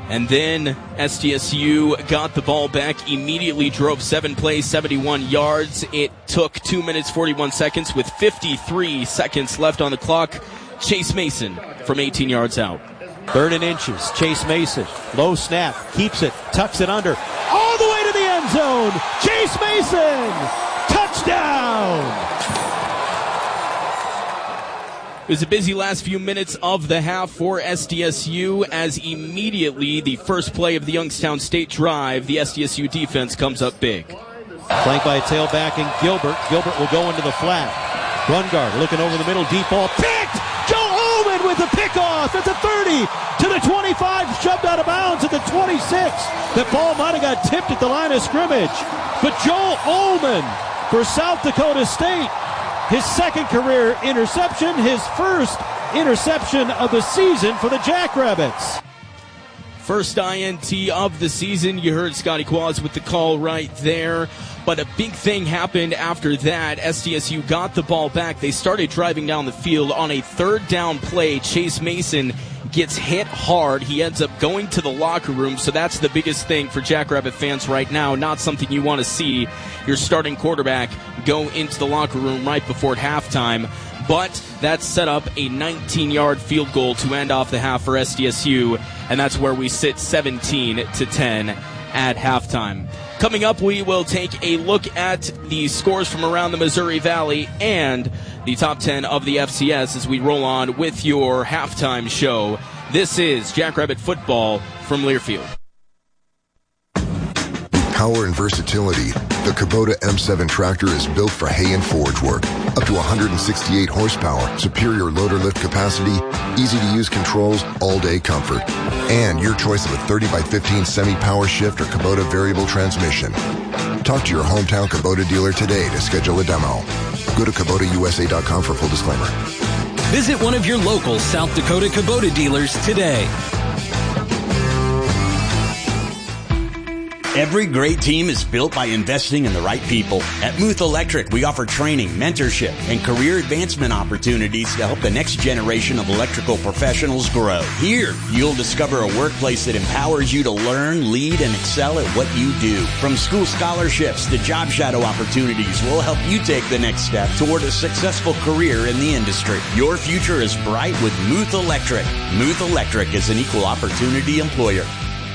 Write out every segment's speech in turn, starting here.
And then SDSU got the ball back, immediately drove 7 plays, 71 yards. It took 2 minutes, 41 seconds with 53 seconds left on the clock. Chase Mason from 18 yards out. 3rd and inches. Chase Mason. Low snap. Keeps it. Tucks it under. All the way to the end zone. Chase Mason. Touchdown. It was a busy last few minutes of the half for SDSU as immediately the first play of the Youngstown State drive, the SDSU defense comes up big. Flanked by a tailback and Gilbert. Gilbert will go into the flat. Brungard looking over the middle. Deep ball. Picked! Joe Ullman with the pickoff at the 30 to the 25. Shoved out of bounds at the 26. The ball might have got tipped at the line of scrimmage. But Joe Ullman for South Dakota State. His second career interception, his first interception of the season for the Jackrabbits. First INT of the season. You heard Scotty Quaz with the call right there. But a big thing happened after that. SDSU got the ball back. They started driving down the field on a 3rd down play. Chase Mason gets hit hard. He ends up going to the locker room. So that's the biggest thing for Jackrabbit fans right now. Not something you want to see your starting quarterback go into the locker room right before halftime. But that set up a 19-yard field goal to end off the half for SDSU. And that's where we sit 17-10 at halftime. Coming up, we will take a look at the scores from around the Missouri Valley and the top 10 of the FCS as we roll on with your halftime show. This is Jackrabbit Football from Learfield. Power and versatility. The Kubota M7 tractor is built for hay and forage work. Up to 168 horsepower, superior loader lift capacity, easy-to-use controls, all-day comfort. And your choice of a 30x15 semi-power shift or Kubota variable transmission. Talk to your hometown Kubota dealer today to schedule a demo. Go to KubotaUSA.com for full disclaimer. Visit one of your local South Dakota Kubota dealers today. Every great team is built by investing in the right people. At Muth Electric, we offer training, mentorship, and career advancement opportunities to help the next generation of electrical professionals grow. Here, you'll discover a workplace that empowers you to learn, lead, and excel at what you do. From school scholarships to job shadow opportunities, we'll help you take the next step toward a successful career in the industry. Your future is bright with Muth Electric. Muth Electric is an equal opportunity employer.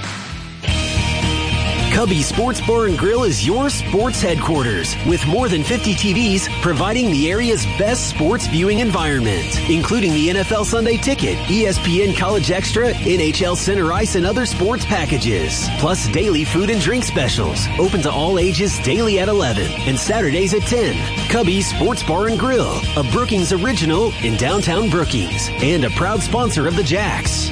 Cubby Sports Bar and Grill is your sports headquarters with more than 50 TVs providing the area's best sports viewing environment, including the NFL Sunday Ticket, ESPN College Extra, NHL Center Ice, and other sports packages, plus daily food and drink specials, open to all ages daily at 11 and Saturdays at 10. Cubby Sports Bar and Grill, a Brookings original in downtown Brookings, and a proud sponsor of the Jacks.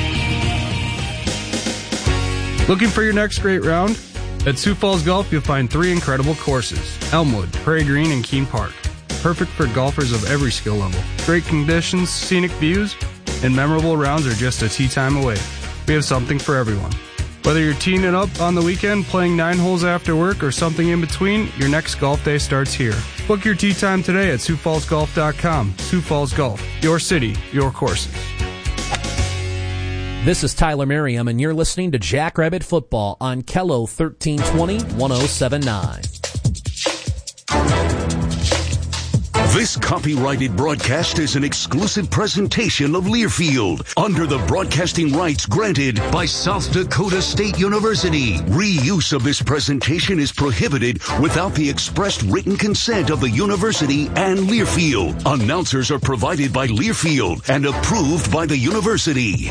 Looking for your next great round? At Sioux Falls Golf, you'll find 3 incredible courses: Elmwood, Prairie Green, and Keene Park. Perfect for golfers of every skill level. Great conditions, scenic views, and memorable rounds are just a tee time away. We have something for everyone. Whether you're teeing it up on the weekend, playing 9 holes after work, or something in between, your next golf day starts here. Book your tee time today at SiouxFallsGolf.com. Sioux Falls Golf, your city, your courses. This is Tyler Merriam, and you're listening to Jackrabbit Football on Kello 1320 1079. This copyrighted broadcast is an exclusive presentation of Learfield under the broadcasting rights granted by South Dakota State University. Reuse of this presentation is prohibited without the expressed written consent of the university and Learfield. Announcers are provided by Learfield and approved by the university.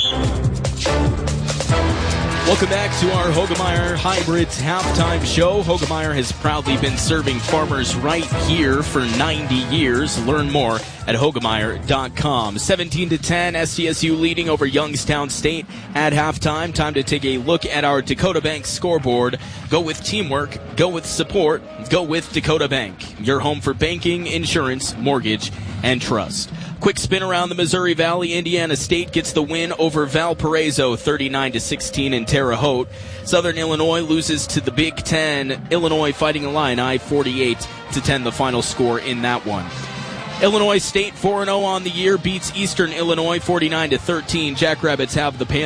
Welcome back to our Hoegemeyer Hybrids halftime show. Hoegemeyer has proudly been serving farmers right here for 90 years. Learn more at Hoegemeyer.com. 17-10, SDSU leading over Youngstown State at halftime. Time to take a look at our Dakota Bank scoreboard. Go with teamwork, go with support, go with Dakota Bank. Your home for banking, insurance, mortgage, and trust. Quick spin around the Missouri Valley. Indiana State gets the win over Valparaiso 39-16 in Terre Haute. Southern Illinois loses to the Big Ten. Illinois Fighting Illini 48-10 the final score in that one. Illinois State 4-0 on the year, beats Eastern Illinois 49-13. Jackrabbits have the Panthers